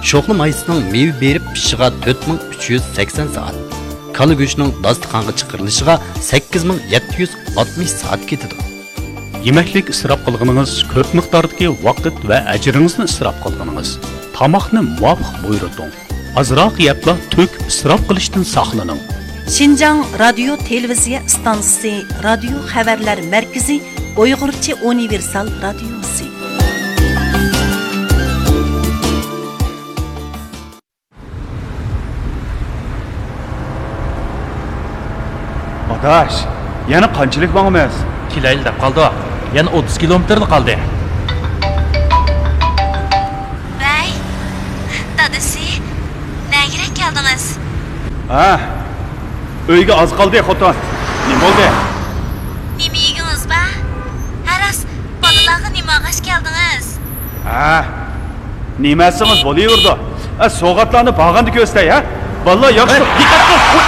Şoxlu mayısının meyve berip pişiğe 4380 saat. Kalı göçünün dastıqanğa çıqırılışıga 8760 saat ketidi. Yemeklik israf qilganingiz, ko'p miqdordagi vaqt va ajringizni israf qilganingiz. Tamoqni muvofiq buyurting. Azroq yebla to'k israf qilishdan saqlaning. Şinjan Radio Televiziya stansiyasi, Radio xabarlar markazi, Uyg'urcha universal radiosi. Adaş, yana qanchalik boramiz? Kilayli deb qoldi. Yana 30 kilometrli qoldi. Bey, dadasi, nagirek keldingiz? Ha, uyga oz qoldi, xotin. Nima bo'ldi? Nima yedingiz ba? Haras, bolalarga nima g'ash keldingiz? Ha, nimasimiz bo'laverdi? So'g'atlarni bag'anda ko'stay, ha? Vallahi yaxshi. Diqqat qil.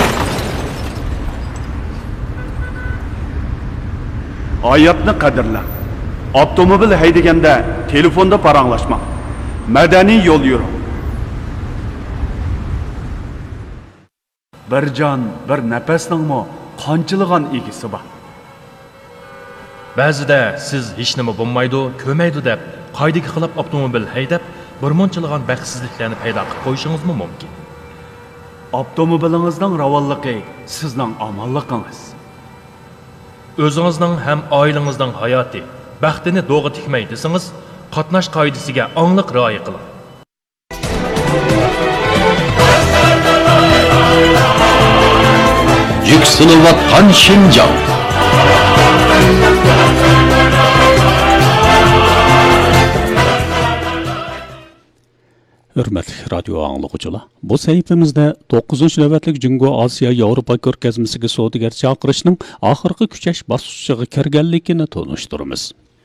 Hayatni qadrla. Avtomobil haydaganda telefonda paranglashma. Madaniy yo'l yur. Bir jon, bir nafasningmi qanchilgan egisi bor. Ba'zida siz hech nima bo'lmaydi, ko'maydi deb qoidaga xilof avtomobil haydab, birmunchalig'an baxtsizliklarni paydo qilib qo'yishingiz mumkin. Avtomobilingizning ravonligi sizning omonligingiz. O'zingizning ham oilangizning hayoti, baxtini do'g'ri tikmay desangiz, qatnash qoidasiga aniq rioya qiling. Yükselivatkan Şinjan. Hürmetli radyo anlıqıcılar, bu sahifemizde 9. növbetlik Cungo Asiya Avrupa Körkezmisiga savdogar chaqirishning oxirgi kuchash bosqichiga kirganligini tonishtiramiz.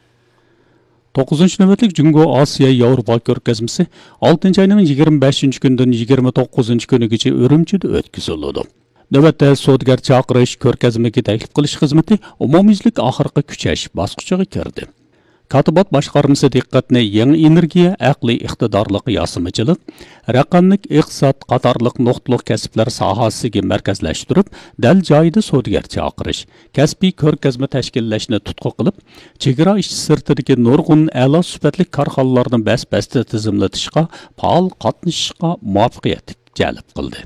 9. növbetlik Cungo Asiya Avrupa Körkezmisi 6. ayning 25. kundan 29. kunigacha Urumchida o'tkaziladi. Növbetda savdogar chaqirish ko'rgazmaga taklif qilish xizmati umumyuzlik oxirgi kuchash bosqichiga kirdi. Katibat boshqarmasi diqqatni yangi energiya, aqliy iqtidorlik yosimichilik, raqamlik iqtisod qatorliq nuqtaliq kasblar sohasiga markazlashtirib, dal joyida savdogar chaqirish, kasbiy ko'rgazma tashkillashni tutqu qilib, chegara ish sirtidagi nurg'un a'lo sifatli korxonalarni bas-basta tizimlatishga, faol qatnashishga muvaffaqiyat jalb qildi.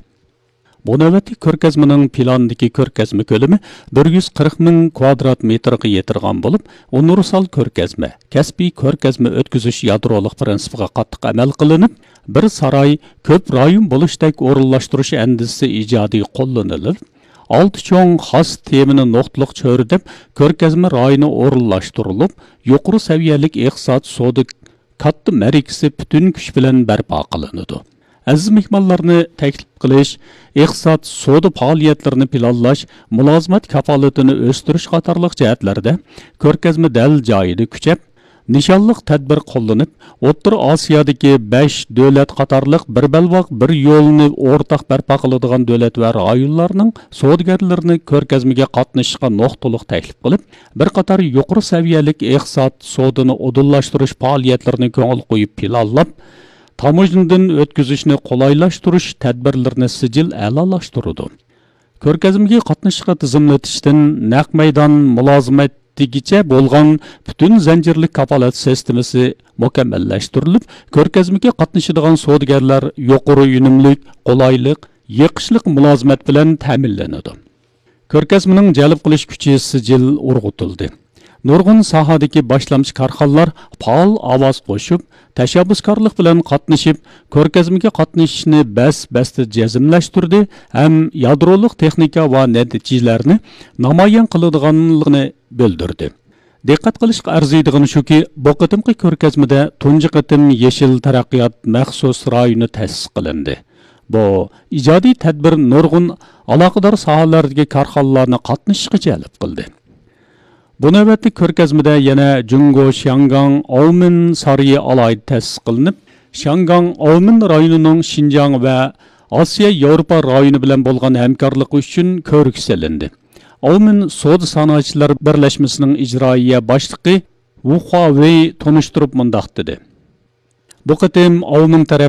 Bu navbatli ko'rgazmaning plandagi ko'rgazma ko'lami 140 ming kvadrat metrga yetirgan bo'lib, universal ko'rgazma, kasbiy ko'rgazma o'tkazish yadroliq prinsipiga qattiq amal qilinib, bir saroy ko'p rayon bo'lishdak o'rinlashtirish andisi ijodiy qo'llanilib, 6 cho'ng xos temini nuqtaliq cho'ridib, ko'rgazma rayoni o'rinlashtirilib, yuqori saviyalik iqtisod savdo katta markasi butun kuch bilan barpo qilinadi. Aziz mehmonlarni taklif qilish, iqtisod savdo faoliyatlarini planlash, mulozimat kafolatini o'stirish qatorliq jihatlarda ko'rgazma dal joyida kuchab, nishonliq tadbir qo'llanib, O'rta Osiyodagi 5 davlat qatorliq bir balvoq bir yo'lni o'rtaq barpo qiladigan davlat va rayonlarning savdogarlarini ko'rgazmaga qatnashishga nuqtaliq taklif qilib, bir qator yuqori saviyalik iqtisod savdoni odillashtirish faoliyatlarini ko'ngil qo'yib planlab, tamojnidan o'tkazishni qolaylashtirish tadbirlarini sijil a'lolashtirdi. Ko'rgazmaga qatnashishga tizimlatishdan naq maydon mulozimatligicha bo'lgan butun zanjirlik kafolat sistemasi mukammallashtirilib, ko'rgazmaga qatnashadigan savdogarlar yuqori unumlik, qolaylik, yiqishliq mulozimat bilan ta'minlanadi. Ko'rgazmaning jalb qilish kuchi sijil urg'utildi. Nurg'un sohadagi boshlamchi korxonalar faol ovoz qo'shib, tashabbuskorlik bilan qatnashib, ko'rgazmaga qatnashishni bas-basta jazmlashtirdi ham yadroliq texnika va natijalarni namoyon qiladiganligini bildirdi. Diqqat qilishga arziydigani shuki, bu qitimqi ko'rgazmada tunji qitim yeshil taraqqiyot maxsus rayoni ta'sis qilindi. Bu ijodiy tadbir nurg'un aloqador sohalardagi korxonalarni qatnashishga jalb qildi. Bu navbatli ko'rgazmada yana Jungo Shangang Omin sariyi alayda ta'sis qilinib, Shangang Omin rayonining Xinjiang va Osiyo Yevropa rayoni bilan bo'lgan hamkorligi uchun ko'riksilindi. Omin savdo sanoatchilar birlashmasining ijroiya boshlig'i Wu Huawei tunishtirib mundaq dedi. Bu qitim Omin